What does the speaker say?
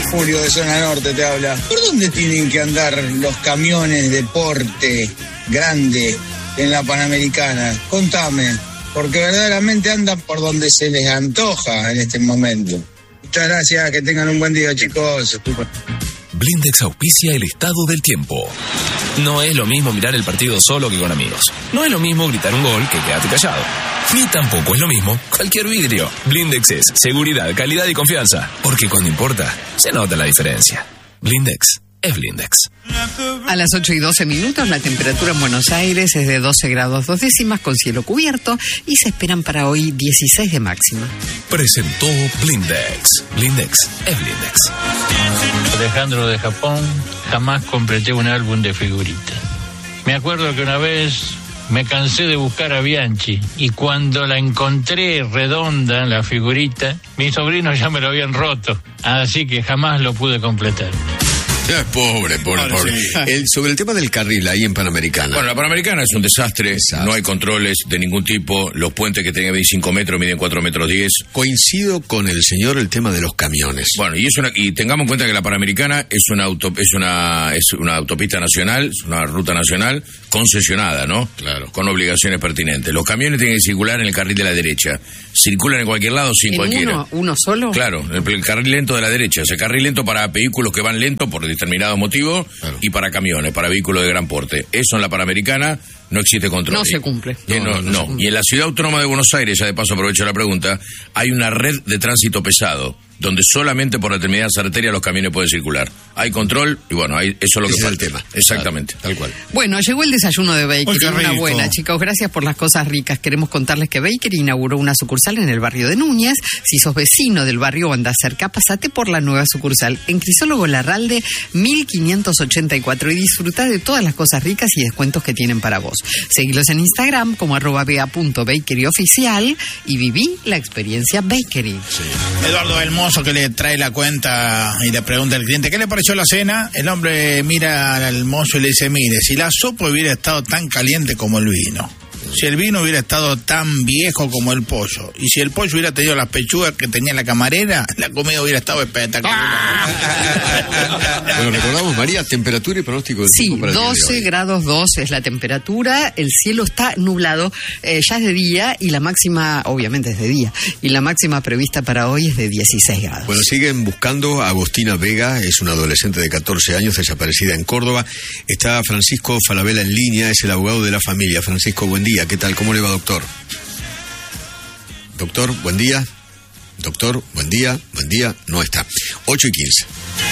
Julio de Zona Norte te habla. ¿Por dónde tienen que andar los camiones de porte grande en la Panamericana? Contame, porque verdaderamente andan por donde se les antoja en este momento. Muchas gracias, que tengan un buen día, chicos. Blindex auspicia el estado del tiempo. No es lo mismo mirar el partido solo que con amigos. No es lo mismo gritar un gol que quedarte callado. Ni tampoco es lo mismo cualquier vidrio. Blindex es seguridad, calidad y confianza. Porque cuando importa, se nota la diferencia. Blindex es Blindex. A las 8:12, la temperatura en Buenos Aires es de 12 grados 2 décimas con cielo cubierto y se esperan para hoy 16 de máxima. Presentó Blindex. Blindex es Blindex. Alejandro de Japón, jamás completé un álbum de figuritas. Me acuerdo que una vez me cansé de buscar a Bianchi y cuando la encontré redonda, la figurita, mis sobrinos ya me lo habían roto, así que jamás lo pude completar. Pobre. Sí. Sobre el tema del carril ahí en Panamericana. Bueno, la Panamericana es un desastre, no hay controles de ningún tipo, los puentes que tenían 25 metros miden 4 metros 10. Coincido con el señor el tema de los camiones. Bueno, y tengamos en cuenta que la Panamericana es una autopista nacional, es una ruta nacional concesionada, ¿no? Claro. Con obligaciones pertinentes. Los camiones tienen que circular en el carril de la derecha. Circulan en cualquier lado sin cualquiera. ¿Uno solo? Claro, el carril lento de la derecha. O sea, carril lento para vehículos que van lento por determinados motivos, claro, y para camiones, para vehículos de gran porte. Eso en la Panamericana no existe control. No se cumple. No. Y en la Ciudad Autónoma de Buenos Aires, ya de paso aprovecho la pregunta, hay una red de tránsito pesado, donde solamente por determinadas arterias los camiones pueden circular. Hay control y bueno, eso es lo que falta. Es el tema. Exactamente. Tal cual. Bueno, llegó el desayuno de Bakery, una buena, chicos. Gracias por las cosas ricas. Queremos contarles que Bakery inauguró una sucursal en el barrio de Núñez. Si sos vecino del barrio o andás cerca, pasate por la nueva sucursal en Crisólogo Larralde 1584 y disfrutá de todas las cosas ricas y descuentos que tienen para vos. Seguilos en Instagram como @bea.bakeryoficial y viví la experiencia Bakery. Sí. Eduardo el mozo que le trae la cuenta y le pregunta al cliente ¿qué le pareció la cena? El hombre mira al mozo y le dice: mire, si la sopa hubiera estado tan caliente como el vino, si el vino hubiera estado tan viejo como el pollo, y si el pollo hubiera tenido las pechugas que tenía la camarera, la comida hubiera estado espectacular. Bueno, recordamos, María, temperatura y pronóstico del tiempo para 12 grados 2 es la temperatura, el cielo está nublado, ya es de día y la máxima, obviamente es de día, y la máxima prevista para hoy es de 16 grados. Bueno, siguen buscando a Agostina Vega, es una adolescente de 14 años desaparecida en Córdoba. Está Francisco Falabella en línea, es el abogado de la familia. Francisco, buen día. ¿Qué tal? ¿Cómo le va, doctor? Doctor, buen día. Doctor, buen día. No está. 8:15.